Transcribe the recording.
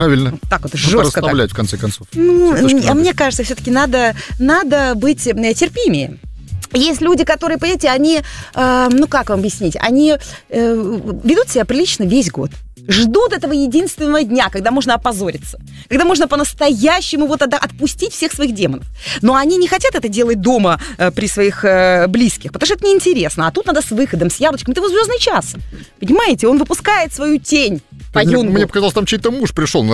Правильно. Так вот жестко. Расставлять, в конце концов. Мне кажется, все-таки надо быть терпимее. Есть люди, которые, понимаете, они, как вам объяснить, они ведут себя прилично весь год. Ждут этого единственного дня, когда можно опозориться, когда можно по-настоящему отпустить всех своих демонов. Но они не хотят это делать дома при своих близких, потому что это неинтересно. А тут надо с выходом, с яблочком. Это его звездный час. Понимаете, он выпускает свою тень по юнгу. Мне показалось, там чей-то муж пришел.